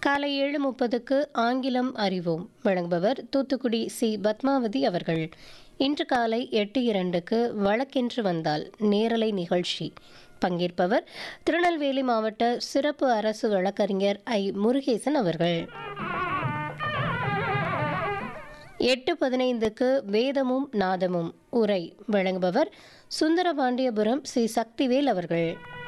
காலை 7:30க்கு ஆங்கிலம் அறிவோம். வழங்குபவர் தூத்துக்குடி சி. பத்மாவதி அவர்கள். இன்று காலை 8:02க்கு வழக்கென்று வந்தால் நேரலை நிகழ்ச்சி. பங்கேற்பவர் திருநெல்வேலி மாவட்ட சிறப்பு அரசு வழக்கறிஞர் ஐ. முருகேசன் அவர்கள். 8:15க்கு வேதமும் நாதமும் உரை. வழங்குபவர் சுந்தரபாண்டியபுரம் சி. சக்திவேல் அவர்கள்.